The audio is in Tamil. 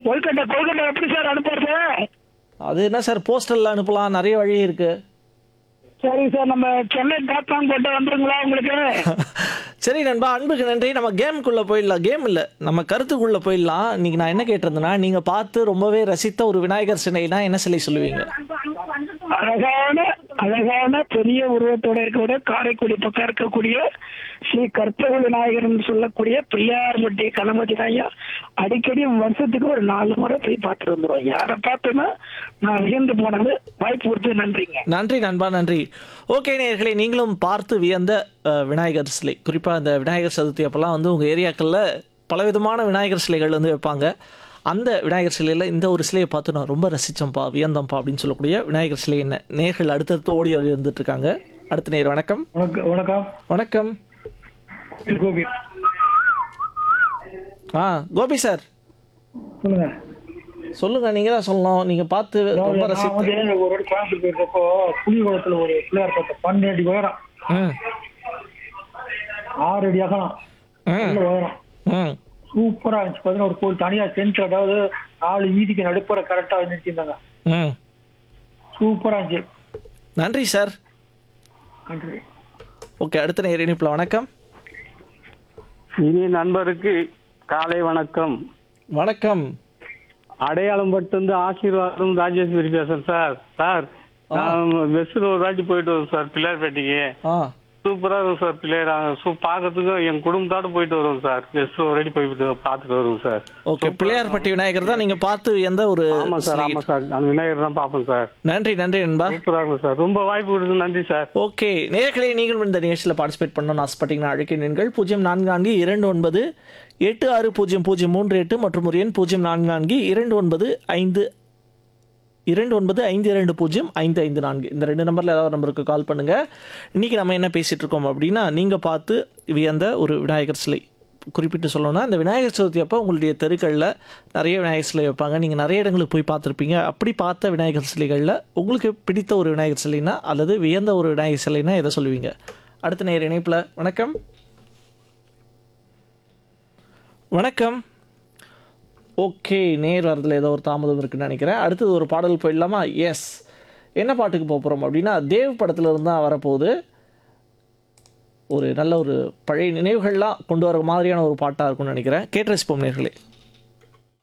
கொல்கட்டை கொல்கட்டை எப்படி சார் அனுப்புறது? அது என்ன சார், போஸ்டல்ல அனுப்பலாம், நிறைய வழி இருக்கு. சரி சார், நம்ம சென்னை டாட்காம் போட்டு வந்துருங்களா உங்களுக்கு? சரி நண்பா, அன்புக்கு நன்றி. நம்ம கேமுக்குள்ள போயிடலாம். கேம் இல்ல, நம்ம கருத்துக்குள்ள போயிடலாம். இன்னைக்கு நான் என்ன கேட்டிருந்தேன்னா, நீங்க பார்த்து ரொம்பவே ரசித்த ஒரு விநாயகர் சிலைனா என்ன சிலை சொல்லுவீங்க? அழகான அழகான பெரிய உருவத்தோட இருக்கக்கூடிய காரைக்குடி பக்கம் இருக்கக்கூடிய ஸ்ரீ கற்பக விநாயகர்னு சொல்லக்கூடிய பிள்ளையார்பட்டி கணபதி ஐயா. அடிக்கடி வருஷத்துக்கு ஒரு 4 முறை போய் பார்த்துட்டு வந்துருவோம். யாரை பார்த்தோன்னா நான் வியந்து போனது. வாய்ப்பு கொடுத்து நன்றிங்க. நன்றி நண்பா, நன்றி. ஓகே நேயர்களே, நீங்களும் பார்த்து வியந்த விநாயகர் சிலை, குறிப்பாக அந்த விநாயகர் சதுர்த்தி அப்போல்லாம் வந்து உங்கள் ஏரியாக்களில் பலவிதமான விநாயகர் சிலைகள் வந்து வைப்பாங்க. அந்த விநாயகர் சிலையில் இந்த ஒரு சிலையை பார்த்து நான் ரொம்ப ரசித்தேன்ப்பா, வியந்தம்பா அப்படின்னு சொல்லக்கூடிய விநாயகர் சிலை என்ன நேர்கள் அடுத்தடுத்து ஓடி வந்துட்டு இருக்காங்க. அடுத்த நேர் வணக்கம். வணக்கம். வணக்கம். கோபி. கோபி சார் சொல்லுங்க. சொல்லுங்க, நீங்க தான் சொல்லணும். நீங்க பார்த்து ரொம்ப ரசித்து. ஒரு கோயம்புத்தூர் போயிருக்கப்போ புலிகுளத்துல ஒரு பிள்ளையார் பார்த்தேன். 12 அடி உயரம், 6 அடி அகலம், உயரம். சூப்பரா இருந்துச்சு. பாத்தீங்கன்னா ஒரு கோயில் தனியா சென்டர், அதாவது 4 வீதிக்கு நடுப்புற கரெக்டா நிறுத்திருந்தாங்க. சூப்பரா இருந்துச்சு. நன்றி சார். நன்றி. ஓகே, அடுத்த நேர் இணைப்புல. வணக்கம். இனி நண்பருக்கு காலை வணக்கம். வணக்கம். அடையாளம் பட்டு ஆசீர்வாதம் ராஜேஸ்வரி பேசுறேன் சார். சார், நான் பஸ்ஸில் ஒரு வாட்டி போயிட்டு வரோம் சார் பிள்ளையார்பேட்டைக்கு. சூப்பரா இருக்கும் சார் பிள்ளையார். பார்க்கறதுக்கு என் குடும்பத்தோட போயிட்டு வருவோம் சார். பஸ்ஸில் ஒரு வாட்டி போயிட்டு பார்த்துட்டு வருவோம் சார். ஓகே, பிள்ளையார்பட்டி விநாயகர் தான் நீங்க பார்த்து எந்த ஒரு? ஆமா சார், ஆமா சார், அந்த விநாயகர் தான் பார்ப்போம் சார். நன்றி நன்றி நண்பா. சூப்பரா இருக்கும் சார். ரொம்ப வாய்ப்பு கொடுத்து நன்றி சார். ஓகே நேயர்களே, நீங்கள் இந்த நிகழ்ச்சியில் பார்ட்டிசிபேட் பண்ணணும்னு ஆசைப்பட்டீங்கன்னா அழைக்கிறீர்கள் 0442960038 மற்றும் ஒரு எண் 04422952205554. இந்த 2 நம்பரில் ஏதாவது நம்பருக்கு கால் பண்ணுங்க. இன்னைக்கு நம்ம என்ன பேசிட்டு இருக்கோம் அப்படின்னா, நீங்க பார்த்து வியந்த ஒரு விநாயகர் சிலை. குறிப்பிட்டு சொல்லணும்னா, இந்த விநாயகர் சதுர்த்தி அப்போ உங்களுடைய தெருக்களில் நிறைய விநாயகர் சிலை வைப்பாங்க. நீங்கள் நிறைய இடங்களுக்கு போய் பார்த்துருப்பீங்க. அப்படி பார்த்த விநாயகர் சிலைகளில் உங்களுக்கு பிடித்த ஒரு விநாயகர் சிலைனா அல்லது வியந்த ஒரு விநாயகர் சிலைனா எதை சொல்லுவீங்க? அடுத்த நேர் இணைப்பில். வணக்கம். வணக்கம். ஓகே, நேர் வரதில் ஏதோ ஒரு தாமதம் இருக்குன்னு நினைக்கிறேன். அடுத்தது ஒரு பாடல் போயிடலாமா? எஸ். என்ன பாட்டுக்கு போகிறோம் அப்படின்னா, தேவ் படத்தில் இருந்தால் வரப்போகுது. ஒரு நல்ல ஒரு பழைய நினைவுகள்லாம் கொண்டு வர மாதிரியான ஒரு பாட்டாக இருக்கும்னு நினைக்கிறேன். கேட்டு ரசிப்போம் நேர்களே.